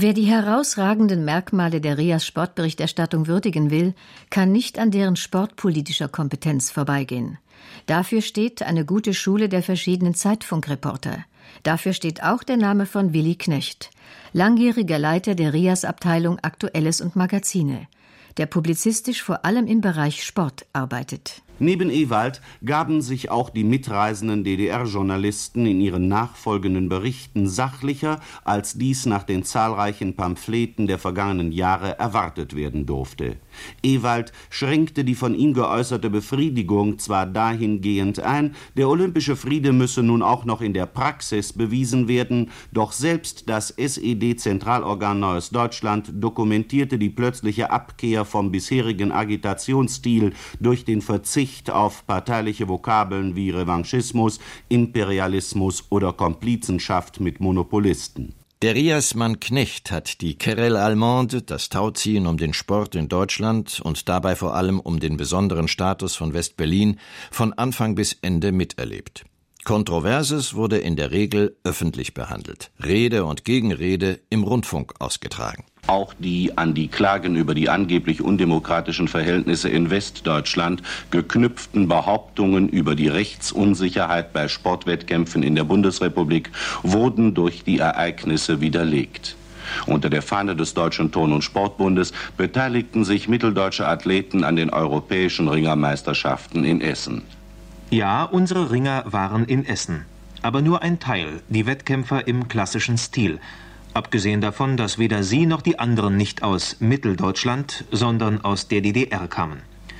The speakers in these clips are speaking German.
Wer die herausragenden Merkmale der RIAS Sportberichterstattung würdigen will, kann nicht an deren sportpolitischer Kompetenz vorbeigehen. Dafür steht eine gute Schule der verschiedenen Zeitfunkreporter. Dafür steht auch der Name von Willi Knecht, langjähriger Leiter der RIAS-Abteilung Aktuelles und Magazine, der publizistisch vor allem im Bereich Sport arbeitet. Neben Ewald gaben sich auch die mitreisenden DDR-Journalisten in ihren nachfolgenden Berichten sachlicher, als dies nach den zahlreichen Pamphleten der vergangenen Jahre erwartet werden durfte. Ewald schränkte die von ihm geäußerte Befriedigung zwar dahingehend ein, der olympische Friede müsse nun auch noch in der Praxis bewiesen werden, doch selbst das SED-Zentralorgan Neues Deutschland dokumentierte die plötzliche Abkehr vom bisherigen Agitationsstil durch den Verzicht auf parteiliche Vokabeln wie Revanchismus, Imperialismus oder Komplizenschaft mit Monopolisten. Der RIAS-Mann Knecht hat die Querelle allemande, das Tauziehen um den Sport in Deutschland und dabei vor allem um den besonderen Status von West-Berlin von Anfang bis Ende miterlebt. Kontroverses wurde in der Regel öffentlich behandelt, Rede und Gegenrede im Rundfunk ausgetragen. Auch die an die Klagen über die angeblich undemokratischen Verhältnisse in Westdeutschland geknüpften Behauptungen über die Rechtsunsicherheit bei Sportwettkämpfen in der Bundesrepublik wurden durch die Ereignisse widerlegt. Unter der Fahne des Deutschen Turn- und Sportbundes beteiligten sich mitteldeutsche Athleten an den europäischen Ringermeisterschaften in Essen. Ja, unsere Ringer waren in Essen. Aber nur ein Teil, die Wettkämpfer im klassischen Stil. Abgesehen davon, dass weder sie noch die anderen nicht aus Mitteldeutschland, sondern aus der DDR kamen.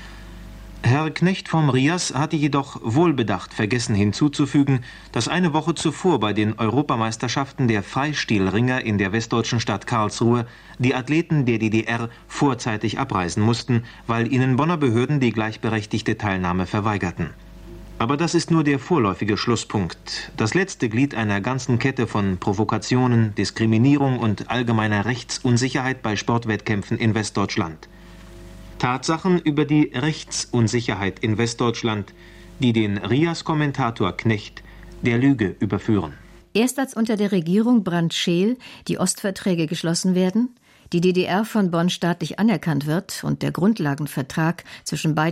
Herr Knecht vom RIAS hatte jedoch wohlbedacht vergessen hinzuzufügen, dass eine Woche zuvor bei den Europameisterschaften der Freistilringer in der westdeutschen Stadt Karlsruhe die Athleten der DDR vorzeitig abreisen mussten, weil ihnen Bonner Behörden die gleichberechtigte Teilnahme verweigerten. Aber das ist nur der vorläufige Schlusspunkt, das letzte Glied einer ganzen Kette von Provokationen, Diskriminierung und allgemeiner Rechtsunsicherheit bei Sportwettkämpfen in Westdeutschland. Tatsachen über die Rechtsunsicherheit in Westdeutschland, die den RIAS-Kommentator Knecht der Lüge überführen. Erst als unter der Regierung Brandt-Scheel die Ostverträge geschlossen werden, die DDR von Bonn staatlich anerkannt wird und der Grundlagenvertrag zwischen beiden